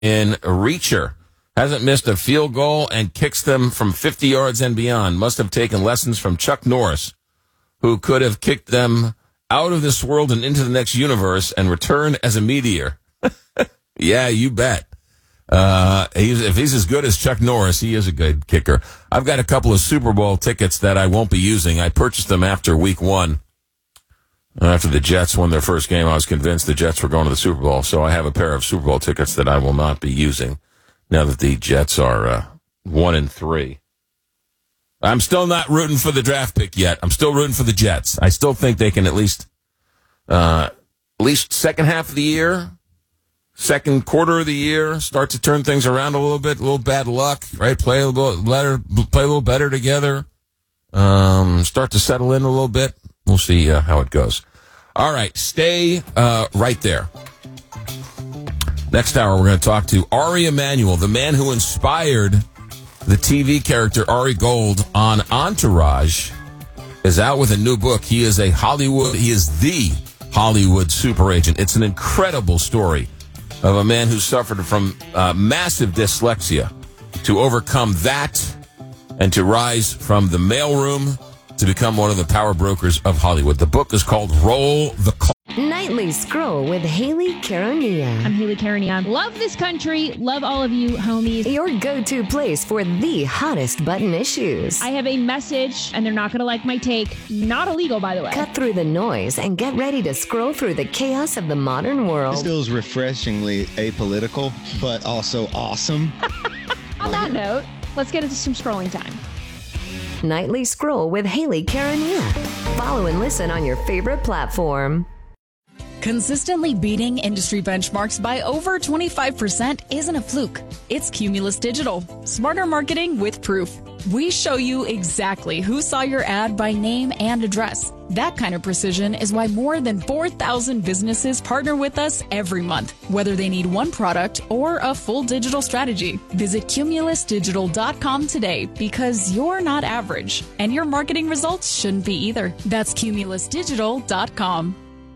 in Reacher. Hasn't missed a field goal and kicks them from 50 yards and beyond. Must have taken lessons from Chuck Norris, who could have kicked them out of this world and into the next universe and returned as a meteor. Yeah, you bet. If he's as good as Chuck Norris, he is a good kicker. I've got a couple of Super Bowl tickets that I won't be using. I purchased them after week one. After the Jets won their first game, I was convinced the Jets were going to the Super Bowl. So I have a pair of Super Bowl tickets that I will not be using now that the Jets are 1-3. I'm still not rooting for the draft pick yet. I'm still rooting for the Jets. I still think they can at least second half of the year, second quarter of the year, start to turn things around a little bit. A little bad luck, right? Play a little better together. Start to settle in a little bit. We'll see how it goes. All right, stay right there. Next hour, we're going to talk to Ari Emanuel, the man who inspired the TV character Ari Gold on Entourage, is out with a new book. He is the Hollywood super agent. It's an incredible story of a man who suffered from massive dyslexia, to overcome that and to rise from the mailroom to become one of the power brokers of Hollywood. The book is called Roll the Call. Nightly Scroll with Haley Caronia. I'm Haley Caronia. Love this country. Love all of you, homies. Your go-to place for the hottest button issues. I have a message, and they're not going to like my take. Not illegal, by the way. Cut through the noise and get ready to scroll through the chaos of the modern world. This feels refreshingly apolitical, but also awesome. On that note, let's get into some scrolling time. Nightly Scroll with Haley Caronia. Follow and listen on your favorite platform. Consistently beating industry benchmarks by over 25% isn't a fluke. It's Cumulus Digital. Smarter marketing with proof. We show you exactly who saw your ad by name and address. That kind of precision is why more than 4,000 businesses partner with us every month, whether they need one product or a full digital strategy. Visit cumulusdigital.com today, because you're not average, and your marketing results shouldn't be either. That's cumulusdigital.com.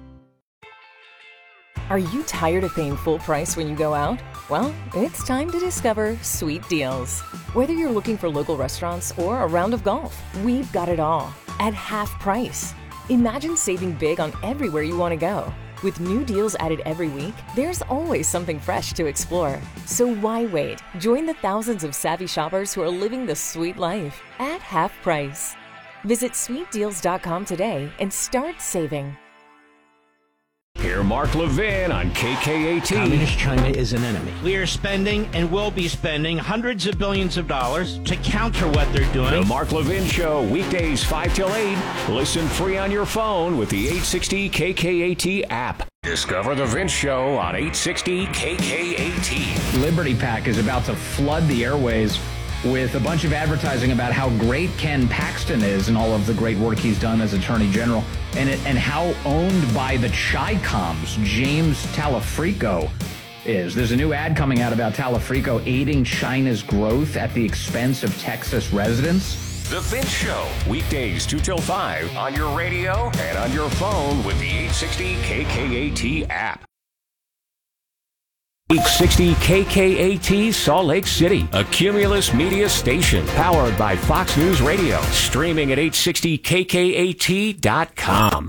Are you tired of paying full price when you go out? Well, it's time to discover Sweet Deals. Whether you're looking for local restaurants or a round of golf, we've got it all at half price. Imagine saving big on everywhere you want to go. With new deals added every week, there's always something fresh to explore. So why wait? Join the thousands of savvy shoppers who are living the sweet life at half price. Visit sweetdeals.com today and start saving. Hear Mark Levin on KKAT. Communist China is an enemy. We are spending and will be spending hundreds of billions of dollars to counter what they're doing. The Mark Levin Show, weekdays 5 till 8. Listen free on your phone with the 860 KKAT app. Discover the Vince Show on 860 KKAT. Liberty PAC is about to flood the airways with a bunch of advertising about how great Ken Paxton is and all of the great work he's done as Attorney General, and how owned by the Chi-Coms James Talafrico is. There's a new ad coming out about Talafrico aiding China's growth at the expense of Texas residents. The Vince Show, weekdays 2 till 5 on your radio and on your phone with the 860 KKAT app. 860 KKAT Salt Lake City, a Cumulus media station powered by Fox News Radio, streaming at 860KKAT.com.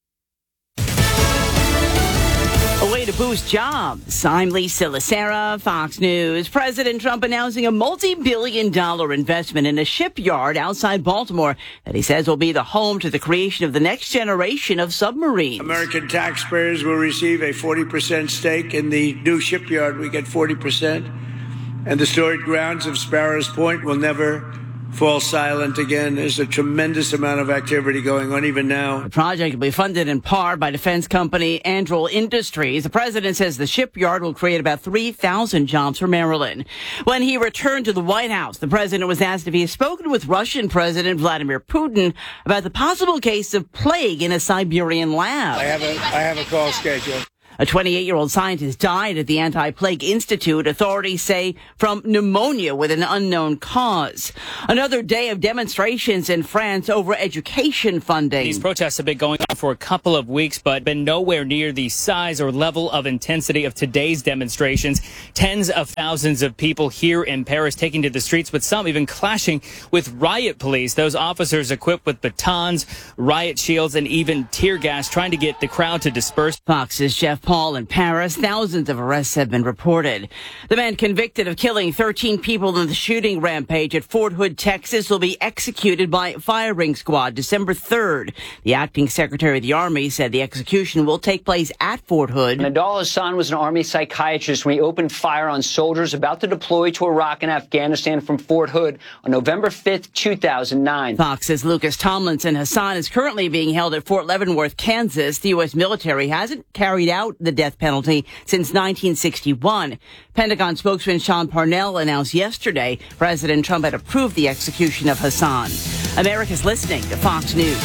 A way to boost jobs. I'm Lisa Lacera, Fox News. President Trump announcing a multi-billion-dollar investment in a shipyard outside Baltimore that he says will be the home to the creation of the next generation of submarines. American taxpayers will receive a 40% stake in the new shipyard. We get 40%. And the storied grounds of Sparrows Point will never fall silent again. There's a tremendous amount of activity going on even now. The project will be funded in part by defense company Anduril Industries. The president says the shipyard will create about 3,000 jobs for Maryland. When he returned to the White House, the president was asked if he has spoken with Russian President Vladimir Putin about the possible case of plague in a Siberian lab. I have a call scheduled. A 28-year-old scientist died at the Anti-Plague Institute, authorities say, from pneumonia with an unknown cause. Another day of demonstrations in France over education funding. These protests have been going on for a couple of weeks, but been nowhere near the size or level of intensity of today's demonstrations. Tens of thousands of people here in Paris taking to the streets, with some even clashing with riot police. Those officers equipped with batons, riot shields, and even tear gas, trying to get the crowd to disperse. Fox's Jeff Paul in Paris. Thousands of arrests have been reported. The man convicted of killing 13 people in the shooting rampage at Fort Hood, Texas, will be executed by firing squad December 3rd. The acting secretary of the Army said the execution will take place at Fort Hood. Nidal Hasan was an Army psychiatrist when he opened fire on soldiers about to deploy to Iraq and Afghanistan from Fort Hood on November 5th, 2009. Fox's Lucas Tomlinson. Hasan is currently being held at Fort Leavenworth, Kansas. The U.S. military hasn't carried out the death penalty since 1961. Pentagon spokesman Sean Parnell announced yesterday President Trump had approved the execution of Hasan. America's listening to Fox News.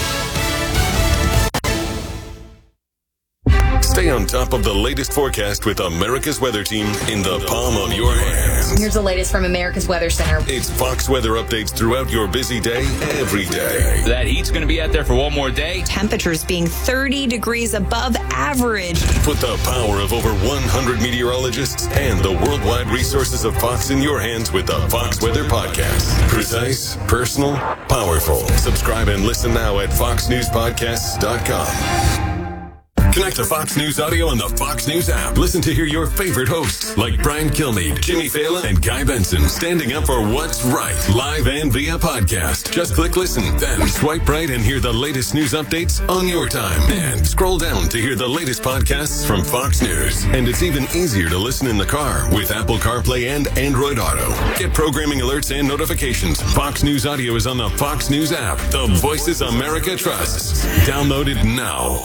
Stay on top of the latest forecast with America's Weather Team in the palm of your hands. Here's the latest from America's Weather Center. It's Fox weather updates throughout your busy day, every day. That heat's going to be out there for one more day. Temperatures being 30 degrees above average. Put the power of over 100 meteorologists and the worldwide resources of Fox in your hands with the Fox Weather Podcast. Precise, personal, powerful. Subscribe and listen now at foxnewspodcasts.com. Connect to Fox News Audio on the Fox News app. Listen to hear your favorite hosts like Brian Kilmeade, Jimmy Fallon, and Guy Benson standing up for what's right, live and via podcast. Just click listen, then swipe right and hear the latest news updates on your time. And scroll down to hear the latest podcasts from Fox News. And it's even easier to listen in the car with Apple CarPlay and Android Auto. Get programming alerts and notifications. Fox News Audio is on the Fox News app. The voices America trusts. Download it now.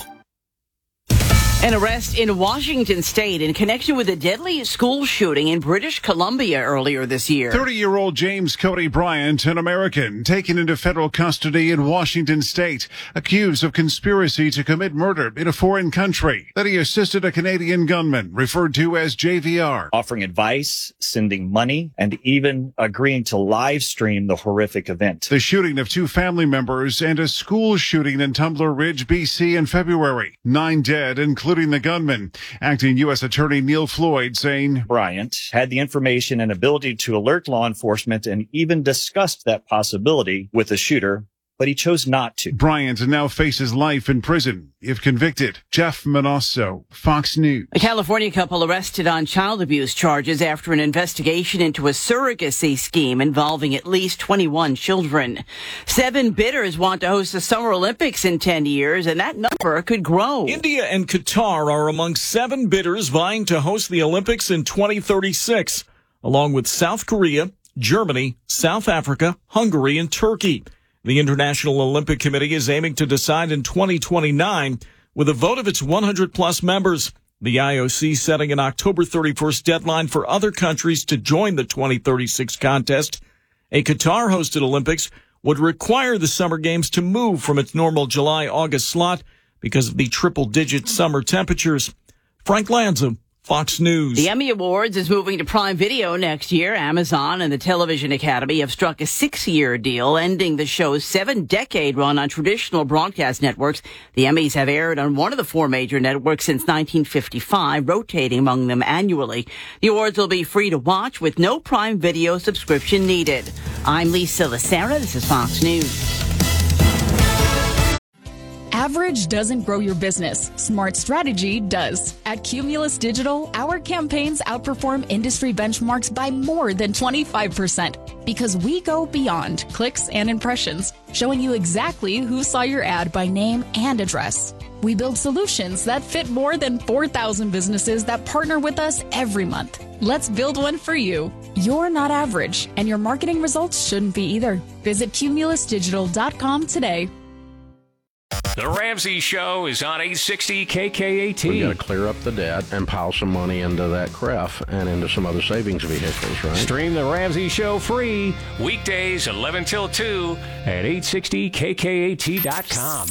An arrest in Washington state in connection with a deadly school shooting in British Columbia earlier this year. 30-year-old James Cody Bryant, an American, taken into federal custody in Washington state, accused of conspiracy to commit murder in a foreign country. That he assisted a Canadian gunman, referred to as JVR. Offering advice, sending money, and even agreeing to live stream the horrific event. The shooting of 2 family members and a school shooting in Tumbler Ridge, BC in February. 9 dead, including the gunman. Acting U.S. Attorney Neil Floyd saying Bryant had the information and ability to alert law enforcement and even discussed that possibility with the shooter, but he chose not to. Bryant now faces life in prison if convicted. Jeff Manosso, Fox News. A California couple arrested on child abuse charges after an investigation into a surrogacy scheme involving at least 21 children. 7 bidders want to host the Summer Olympics in 10 years, and that number could grow. India and Qatar are among 7 bidders vying to host the Olympics in 2036, along with South Korea, Germany, South Africa, Hungary, and Turkey. The International Olympic Committee is aiming to decide in 2029 with a vote of its 100-plus members. The IOC setting an October 31st deadline for other countries to join the 2036 contest. A Qatar-hosted Olympics would require the Summer Games to move from its normal July-August slot because of the triple-digit summer temperatures. Frank Lanza, Fox News. The Emmy Awards is moving to Prime Video next year. Amazon and the Television Academy have struck a 6-year deal, ending the show's 7-decade run on traditional broadcast networks. The Emmys have aired on one of the 4 major networks since 1955, rotating among them annually. The awards will be free to watch with no Prime Video subscription needed. I'm Lisa Lacera. This is Fox News. Average doesn't grow your business. Smart strategy does. At Cumulus Digital, our campaigns outperform industry benchmarks by more than 25% because we go beyond clicks and impressions, showing you exactly who saw your ad by name and address. We build solutions that fit more than 4,000 businesses that partner with us every month. Let's build one for you. You're not average, and your marketing results shouldn't be either. Visit cumulusdigital.com today. The Ramsey Show is on 860 KKAT. We got to clear up the debt and pile some money into that CREF and into some other savings vehicles, right? Stream The Ramsey Show free weekdays 11 till 2 at 860KKAT.com.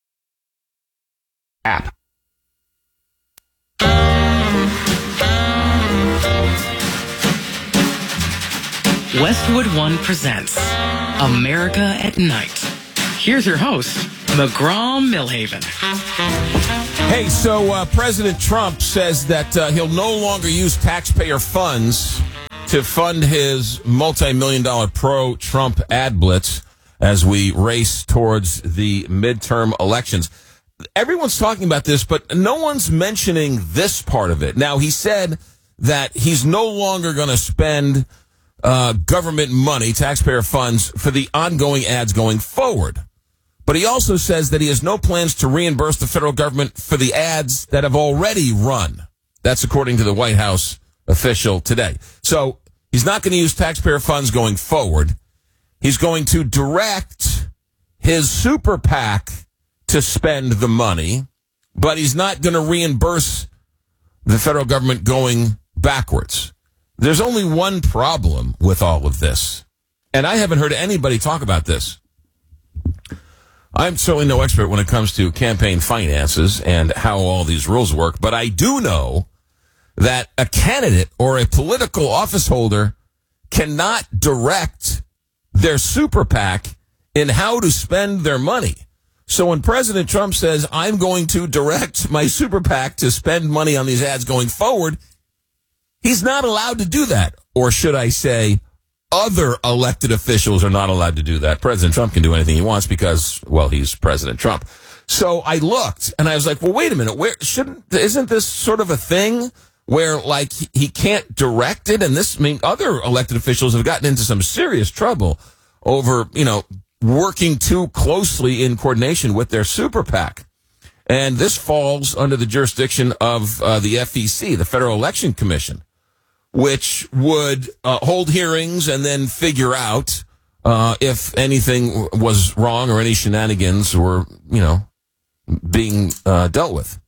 App. Westwood One presents America at Night. Here's your host, McGraw-Milhaven. Hey, so President Trump says that he'll no longer use taxpayer funds to fund his multi-million-dollar pro-Trump ad blitz as we race towards the midterm elections. Everyone's talking about this, but no one's mentioning this part of it. Now, he said that he's no longer going to spend government money, taxpayer funds, for the ongoing ads going forward. But he also says that he has no plans to reimburse the federal government for the ads that have already run. That's according to the White House official today. So he's not going to use taxpayer funds going forward. He's going to direct his super PAC to spend the money, but he's not going to reimburse the federal government going backwards. There's only one problem with all of this, and I haven't heard anybody talk about this. I'm certainly no expert when it comes to campaign finances and how all these rules work, but I do know that a candidate or a political office holder cannot direct their super PAC in how to spend their money. So when President Trump says, I'm going to direct my super PAC to spend money on these ads going forward, he's not allowed to do that. Or should I say, other elected officials are not allowed to do that. President Trump can do anything he wants because, well, he's President Trump. So I looked and I was like, well, wait a minute. Isn't this sort of a thing where, like, he can't direct it? And other elected officials have gotten into some serious trouble over, working too closely in coordination with their super PAC. And this falls under the jurisdiction of the FEC, the Federal Election Commission, which would hold hearings and then figure out if anything was wrong or any shenanigans were, being dealt with.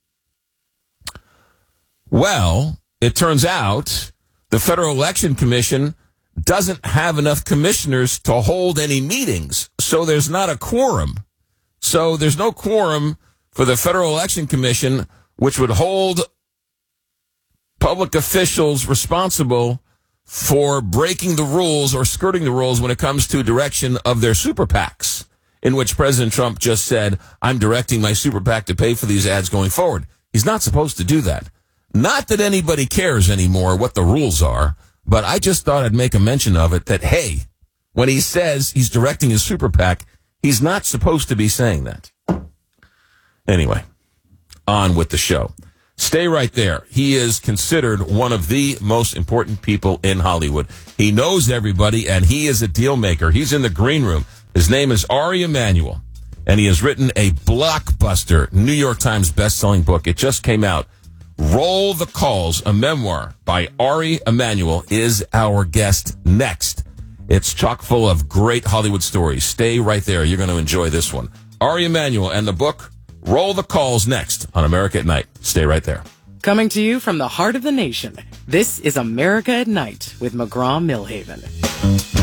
Well, it turns out the Federal Election Commission doesn't have enough commissioners to hold any meetings, so there's not a quorum. So there's no quorum for the Federal Election Commission, which would hold public officials responsible for breaking the rules or skirting the rules when it comes to direction of their super PACs, in which President Trump just said, I'm directing my super PAC to pay for these ads going forward. He's not supposed to do that. Not that anybody cares anymore what the rules are, but I just thought I'd make a mention of it that, hey, when he says he's directing his super PAC, he's not supposed to be saying that. Anyway, on with the show. Stay right there. He is considered one of the most important people in Hollywood. He knows everybody, and he is a deal maker. He's in the green room. His name is Ari Emanuel, and he has written a blockbuster New York Times bestselling book. It just came out. Roll the Calls, a memoir by Ari Emanuel, is our guest next. It's chock full of great Hollywood stories. Stay right there. You're going to enjoy this one. Ari Emanuel and the book Roll the Calls next on America at Night. Stay right there. Coming to you from the heart of the nation, this is America at Night with McGraw-Milhaven.